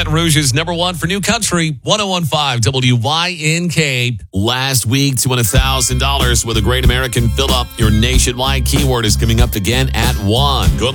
Baton Rouge's number one for new country, 101.5 WYNK. Last week, to win $1,000 with a Great American Fill Up, your nationwide keyword is coming up again at 1. Good